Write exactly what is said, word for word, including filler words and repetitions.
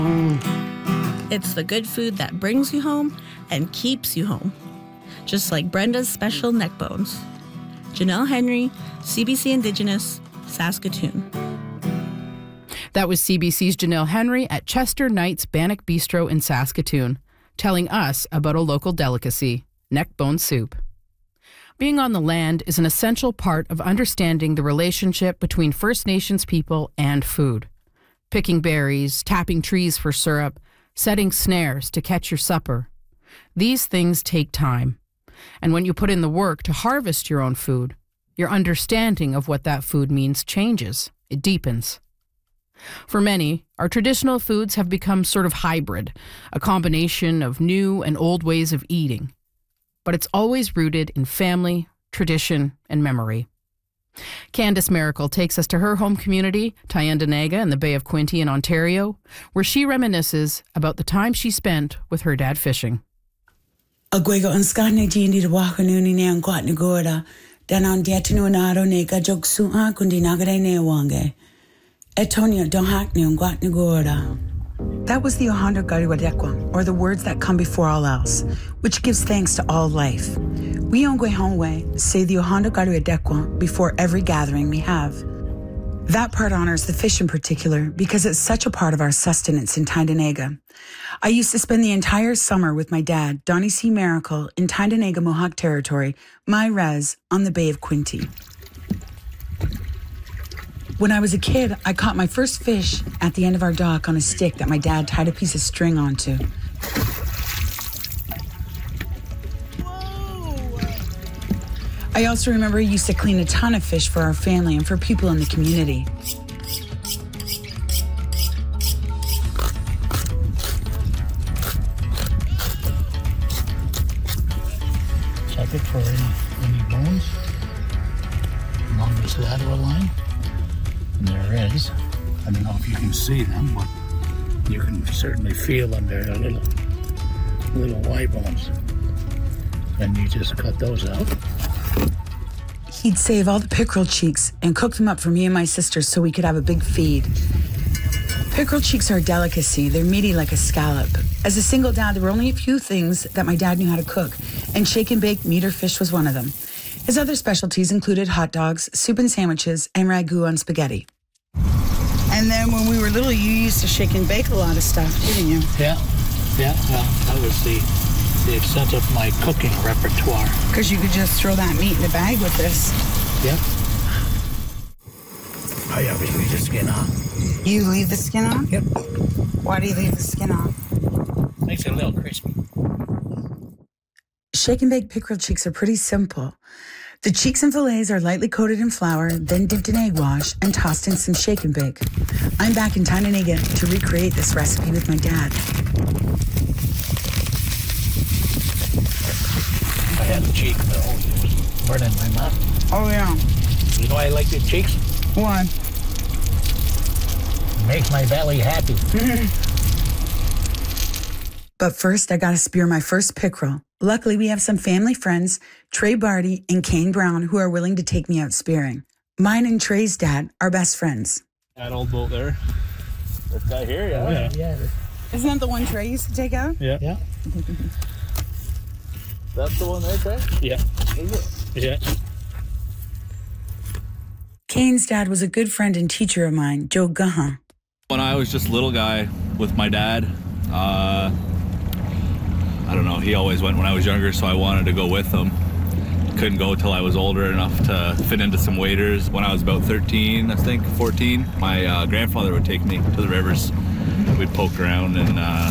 It's the good food that brings you home and keeps you home. Just like Brenda's special neck bones. Janelle Henry, C B C Indigenous, Saskatoon. That was C B C's Janelle Henry at Chester Knight's Bannock Bistro in Saskatoon, telling us about a local delicacy, neck bone soup. Being on the land is an essential part of understanding the relationship between First Nations people and food. Picking berries, tapping trees for syrup, setting snares to catch your supper. These things take time. And when you put in the work to harvest your own food, your understanding of what that food means changes. It deepens. For many, our traditional foods have become sort of hybrid, a combination of new and old ways of eating. But it's always rooted in family, tradition, and memory. Candace Miracle takes us to her home community, Tyendinaga in the Bay of Quinte in Ontario, where she reminisces about the time she spent with her dad fishing. Agwego unskane jindi de wakanuni ne ankwat nagora, dan on dietinu naro ne gajok suha kundi nagare ne wange. Etonio don hak ne ankwat nagora. That was the Ohando Gariwadekwa, or the words that come before all else, which gives thanks to all life. We on Gwehonwe say the Ohando Gariwadekwa before every gathering we have. That part honors the fish in particular because it's such a part of our sustenance in Tyendinaga. I used to spend the entire summer with my dad, Donnie C. Miracle, in Tyendinaga Mohawk Territory, my res, on the Bay of Quinte. When I was a kid, I caught my first fish at the end of our dock on a stick that my dad tied a piece of string onto. I also remember he used to clean a ton of fish for our family and for people in the community. Check it for any, any bones along this lateral line. And there is. I don't know if you can see them, but you can certainly feel them. They're the little, little Y bones. And you just cut those out. He'd save all the pickerel cheeks and cook them up for me and my sisters so we could have a big feed. Pickerel cheeks are a delicacy. They're meaty like a scallop. As a single dad, there were only a few things that my dad knew how to cook, and shake and bake meat or fish was one of them. His other specialties included hot dogs, soup and sandwiches, and ragu on spaghetti. And then when we were little, you used to shake and bake a lot of stuff, didn't you? Yeah, yeah, well, that was the, the extent of my cooking repertoire. Because you could just throw that meat in a bag with this. Yep. I always leave the skin on. You leave the skin on? Yep. Why do you leave the skin on? Makes it a little crispy. Shake and bake pickerel cheeks are pretty simple. The cheeks and fillets are lightly coated in flour, then dipped in egg wash and tossed in some shake and bake. I'm back in Tyendinaga to recreate this recipe with my dad. I had the cheek, but oh, it was burning my mouth. Oh, yeah. You know why I like the cheeks? Why? It makes my belly happy. But first, I gotta spear my first pickerel. Luckily, we have some family friends, Trey Barty and Kane Brown, who are willing to take me out spearing. Mine and Trey's dad are best friends. That old boat there. This guy here, yeah. Yeah, yeah. Isn't that the one Trey used to take out? Yeah. Yeah. That's the one there, Trey? Yeah. Is it? Yeah. Kane's dad was a good friend and teacher of mine, Joe Guhan. When I was just a little guy with my dad, uh, I don't know, he always went when I was younger, so I wanted to go with him. Couldn't go till I was older enough to fit into some waders. When I was about thirteen, I think, fourteen, my uh, grandfather would take me to the rivers. We'd poke around and uh,